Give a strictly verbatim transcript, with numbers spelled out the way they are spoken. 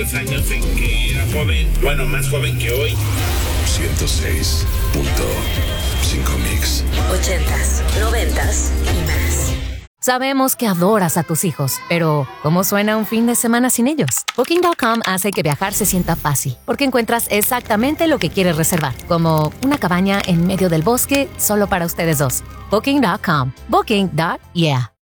años en que era joven, bueno, más joven que hoy. ciento seis punto cinco Mix. Ochentas, noventas y más. Sabemos que adoras a tus hijos, pero ¿cómo suena un fin de semana sin ellos? Booking punto com hace que viajar se sienta fácil, porque encuentras exactamente lo que quieres reservar, como una cabaña en medio del bosque solo para ustedes dos. Booking punto com. Booking. Yeah.